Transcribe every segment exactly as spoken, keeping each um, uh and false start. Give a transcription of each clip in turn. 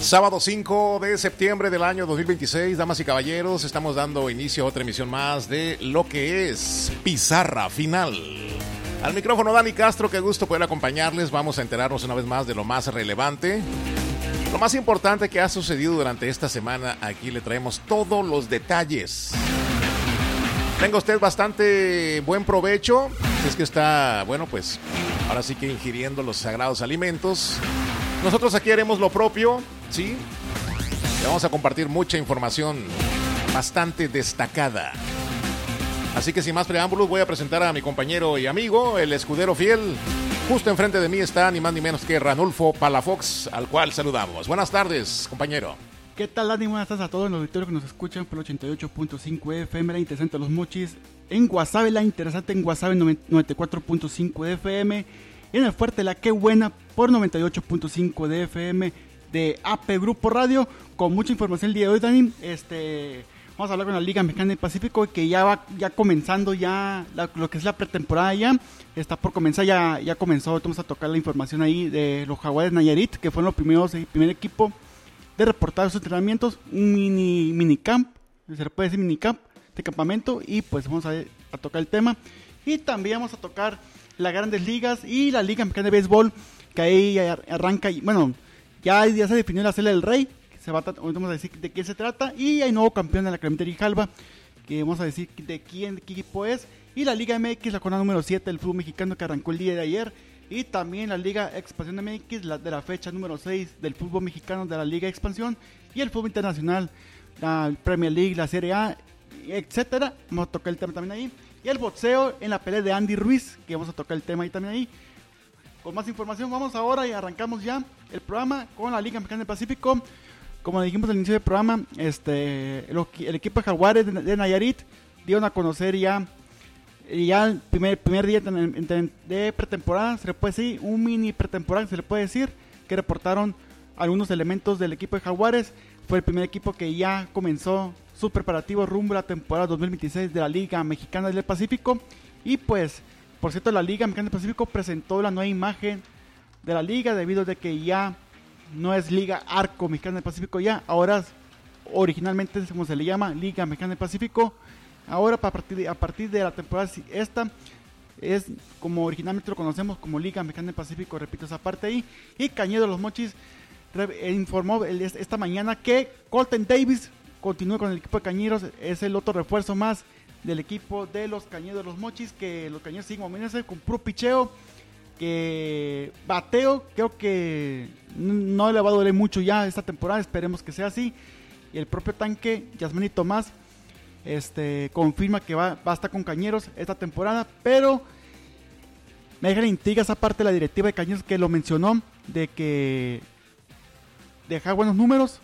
Sábado cinco de septiembre del año dos mil veintiséis, damas y caballeros, estamos dando inicio a otra emisión más de lo que es Pizarra Final. Al micrófono Dani Castro, qué gusto poder acompañarles. Vamos a enterarnos una vez más de lo más relevante, lo más importante que ha sucedido durante esta semana. Aquí le traemos todos los detalles. Tenga usted bastante buen provecho, si es que está, bueno, pues ahora sí que ingiriendo los sagrados alimentos. Nosotros aquí haremos lo propio, ¿sí? Le vamos a compartir mucha información bastante destacada. Así que sin más preámbulos voy a presentar a mi compañero y amigo, el escudero fiel. Justo enfrente de mí está ni más ni menos que Ranulfo Palafox, al cual saludamos. Buenas tardes, compañero. ¿Qué tal, Dani? Buenas tardes a todos los auditores que nos escuchan por el ochenta y ocho punto cinco F M, la interesante Los Mochis, en Guasave, la interesante en Guasave noventa y cuatro punto cinco de F M, y en el fuerte la Qué Buena por noventa y ocho punto cinco de F M de A P Grupo Radio, con mucha información el día de hoy, Dani. Este, vamos a hablar con la Liga Mexicana del Pacífico, que ya va ya comenzando ya la, lo que es la pretemporada, ya está por comenzar, ya, ya comenzó. Vamos a tocar la información ahí de los Jaguares Nayarit, que fueron los primeros, el primer equipo de reportar sus entrenamientos, un mini mini camp, se le puede decir mini camp de campamento, y pues vamos a, a tocar el tema, y también vamos a tocar las Grandes Ligas y la Liga Mexicana de Béisbol, que ahí arranca, y bueno, ya, ya se definió la Cela del Rey, que se va a, vamos a decir de quién se trata, y hay nuevo campeón de la Clemente Grijalva, que vamos a decir de quién, de qué equipo es, y la Liga M X, la jornada número siete del fútbol mexicano, que arrancó el día de ayer, y también la Liga Expansión M X, la de la fecha número seis del fútbol mexicano de la Liga Expansión, y el fútbol internacional, la Premier League, la Serie A, etcétera. Vamos a tocar el tema también ahí, y el boxeo en la pelea de Andy Ruiz, que vamos a tocar el tema ahí también ahí. Con más información vamos ahora y arrancamos ya el programa con la Liga Mexicana del Pacífico. Como dijimos al inicio del programa, este el, el equipo de Jaguares de, de Nayarit dieron a conocer ya Y ya el primer, primer día de, de pretemporada, se le puede decir, un mini pretemporada, se le puede decir, que reportaron algunos elementos del equipo de Jaguares. Fue el primer equipo que ya comenzó sus preparativos rumbo a la temporada dos mil veintiséis de la Liga Mexicana del Pacífico. Y pues, por cierto, la Liga Mexicana del Pacífico presentó la nueva imagen de la liga, debido a que ya no es Liga Arco Mexicana del Pacífico, ya ahora originalmente es como se le llama, Liga Mexicana del Pacífico. Ahora, a partir, de, a partir de la temporada esta, es como originalmente lo conocemos como Liga Mexicana del Pacífico, repito esa parte ahí. Y Cañedo de los Mochis re, informó el, esta mañana que Colton Davis continúa con el equipo de Cañeros, es el otro refuerzo más del equipo de los Cañedos de los Mochis, que los Cañeros siguen moviéndose con puro picheo, que bateo, creo que no le va a doler mucho ya esta temporada, esperemos que sea así. Y el propio tanque, Yasmani Tomás, Este, confirma que va, va a estar con Cañeros esta temporada, pero me deja la intriga esa parte de la directiva de Cañeros, que lo mencionó, de que deja buenos números,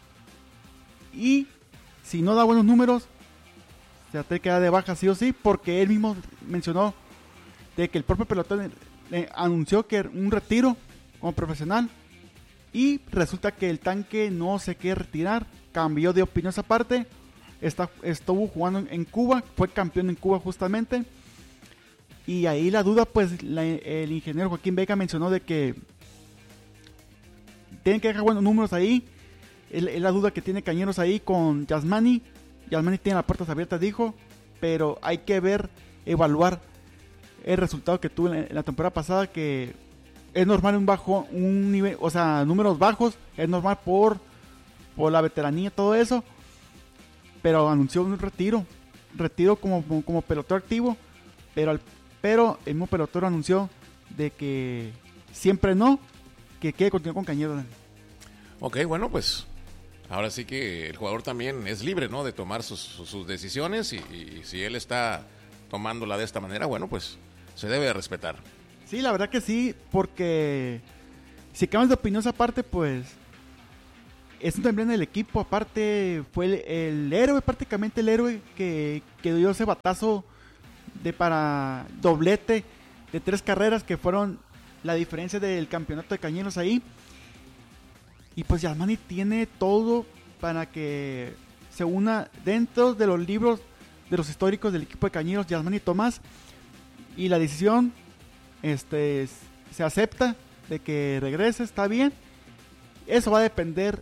y si no da buenos números se va a tener que dar de baja sí o sí, porque él mismo mencionó de que el propio pelotón le anunció que un retiro como profesional, y resulta que el tanque no se quiere retirar, cambió de opinión esa parte. Está, estuvo jugando en Cuba, fue campeón en Cuba justamente, y ahí la duda, pues la, el ingeniero Joaquín Vega mencionó de que tienen que dejar buenos números ahí. Es la duda que tiene Cañeros ahí con Yasmani. Yasmani tiene las puertas abiertas, dijo, pero hay que ver, evaluar el resultado que tuvo en la, en la temporada pasada, que es normal un bajo, un nivel, o sea, números bajos, es normal por, por la veteranía, todo eso. Pero anunció un retiro, retiro como, como, como pelotero activo, pero, al, pero el mismo pelotero anunció de que siempre no, que quiere continuar con Cañeros. Ok, bueno, pues ahora sí que el jugador también es libre, ¿no?, de tomar sus, sus, sus decisiones, y, y si él está tomándola de esta manera, bueno, pues se debe de respetar. Sí, la verdad que sí, porque si cambias de opinión esa parte, pues es un también el equipo, aparte fue el, el héroe, prácticamente el héroe que, que dio ese batazo de para doblete de tres carreras, que fueron la diferencia del campeonato de Cañeros ahí. Y pues Yasmani tiene todo para que se una dentro de los libros de los históricos del equipo de Cañeros, Yasmani Tomás, y la decisión este se acepta de que regrese, está bien. Eso va a depender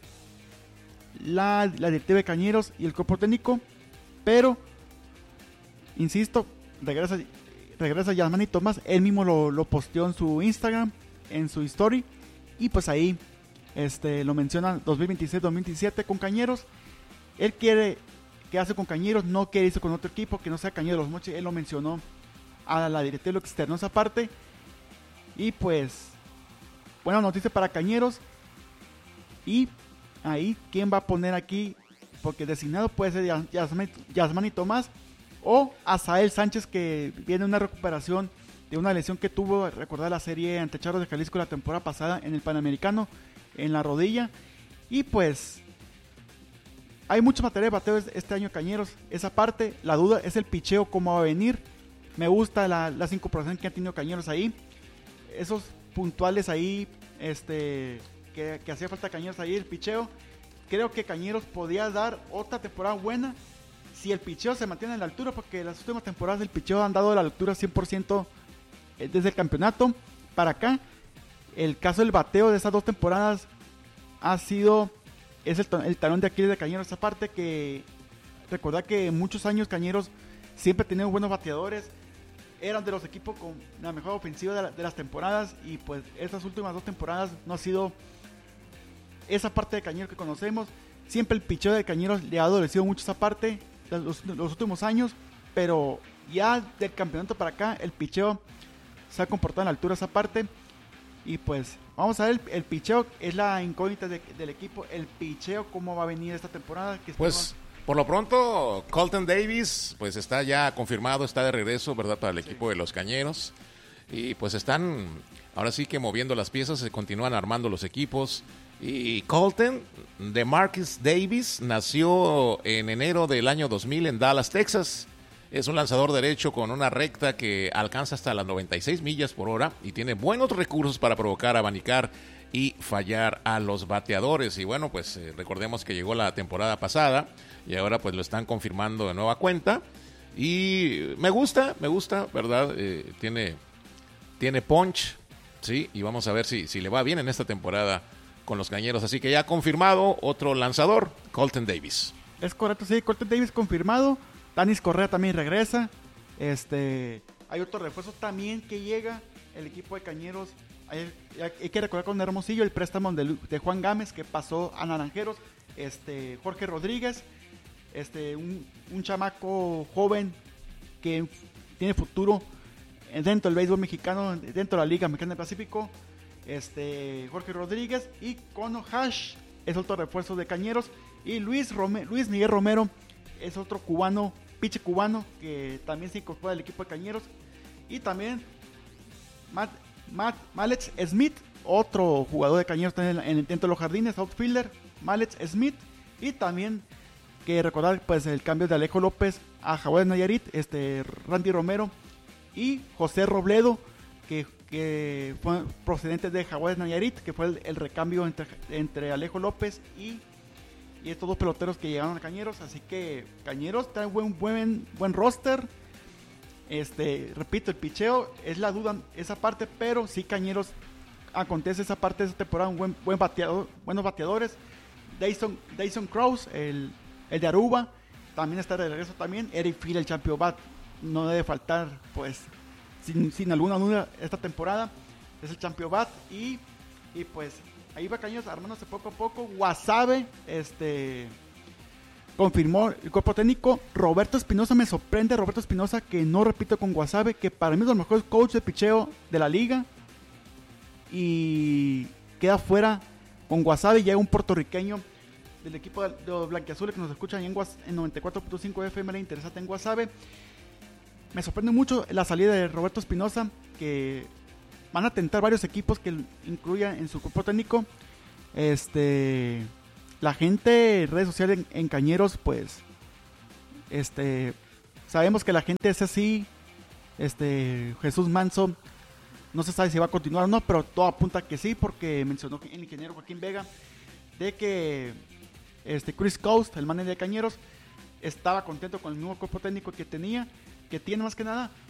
la, la directiva de Cañeros y el cuerpo técnico, pero insisto, regresa, regresa Yasmani Tomás, él mismo lo, lo posteó en su Instagram, en su story, y pues ahí este, lo menciona dos mil veintiséis dos mil veintisiete con Cañeros. Él quiere quedarse con Cañeros, no quiere irse con otro equipo que no sea Cañeros Los Mochis. Él lo mencionó a la directiva, lo externó esa parte. Y pues, buena noticia para Cañeros. Y ahí, ¿quién va a poner aquí? Porque designado puede ser Yasmani, Yasmani Tomás o Azael Sánchez, que viene una recuperación de una lesión que tuvo, recordar la serie ante Charros de Jalisco la temporada pasada en el Panamericano, en la rodilla. Y pues hay mucho material de bateo este año Cañeros. Esa parte, la duda es el picheo, cómo va a venir. Me gusta la, las incorporaciones que ha tenido Cañeros ahí. Esos puntuales ahí, este, que, que hacía falta Cañeros ahí, el picheo. Creo que Cañeros podría dar otra temporada buena si el picheo se mantiene en la altura, porque las últimas temporadas el picheo han dado la altura cien por ciento desde el campeonato para acá. El caso del bateo de esas dos temporadas ha sido, es el, el talón de Aquiles de Cañeros. Esa parte que, recordad que muchos años Cañeros siempre tenían buenos bateadores, eran de los equipos con la mejor ofensiva de, la, de las temporadas, y pues estas últimas dos temporadas no ha sido esa parte de Cañeros que conocemos. Siempre el picheo de Cañeros le ha adolecido mucho esa parte los, los últimos años, pero ya del campeonato para acá el picheo se ha comportado en la altura esa parte. Y pues vamos a ver, el, el picheo es la incógnita de, del equipo. El picheo, cómo va a venir esta temporada, que pues estamos... por lo pronto Colton Davis pues está ya confirmado, está de regreso, ¿verdad?, para el Sí. equipo de los Cañeros. Y pues están ahora sí que moviendo las piezas, se continúan armando los equipos. Y Colton de Marcus Davis nació en enero del año dos mil en Dallas, Texas. Es un lanzador derecho con una recta que alcanza hasta las noventa y seis millas por hora y tiene buenos recursos para provocar, abanicar y fallar a los bateadores. Y bueno, pues eh, recordemos que llegó la temporada pasada y ahora pues lo están confirmando de nueva cuenta. Y me gusta, me gusta, ¿verdad? Eh, tiene, tiene punch, ¿sí? Y vamos a ver si, si le va bien en esta temporada con los Cañeros. Así que ya confirmado otro lanzador, Colton Davis. Es correcto, sí, Colton Davis confirmado. Danis Correa también regresa. Este, hay otro refuerzo también que llega. El equipo de Cañeros, hay, hay que recordar con Hermosillo el préstamo de, de Juan Gámez, que pasó a Naranjeros. Este, Jorge Rodríguez, este, un, un chamaco joven que tiene futuro dentro del béisbol mexicano, dentro de la Liga Mexicana del Pacífico. Este, Jorge Rodríguez y Kono Hash es otro refuerzo de Cañeros. Y Luis, Rome, Luis Miguel Romero es otro cubano, piche cubano, que también se incorpora al equipo de Cañeros. Y también Matt, Matt Malex Smith, otro jugador de Cañeros también en, en, dentro de los jardines, outfielder, Malex Smith. Y también que recordar pues el cambio de Alejo López a Jaguares Nayarit, este, Randy Romero y José Robledo, que, que fue procedente de Jaguares Nayarit, que fue el, el recambio entre, entre Alejo López y Y estos dos peloteros que llegaron a Cañeros. Así que Cañeros trae buen, buen, buen roster. Este, repito, el picheo es la duda, esa parte. Pero sí, Cañeros acontece esa parte de esta temporada. Un buen, buen bateador, buenos bateadores. Dyson, Dyson Krause, el, el de Aruba, también está de regreso también. Eric Phil, el champion bat, no debe faltar, pues, sin, sin alguna duda esta temporada. Es el champion bat. Y, y pues ahí va Cañeros armándose poco a poco. Guasave, este, confirmó el cuerpo técnico. Roberto Espinosa, me sorprende Roberto Espinosa, que no repito con Guasave, que para mí es el mejor coach de picheo de la liga. Y queda fuera con Guasave. Llega un puertorriqueño del equipo de los blanquiazules que nos escuchan en, en noventa y cuatro punto cinco F M, interesante en Guasave. Me sorprende mucho la salida de Roberto Espinosa, que van a tentar varios equipos que incluyan en su cuerpo técnico. Este, la gente en redes sociales en, en Cañeros, pues, este, sabemos que la gente es así. Este, Jesús Manso, no se sabe si va a continuar o no, pero todo apunta que sí, porque mencionó el ingeniero Joaquín Vega de que este Chris Coast, el manager de Cañeros, estaba contento con el nuevo cuerpo técnico que tenía, que tiene más que nada.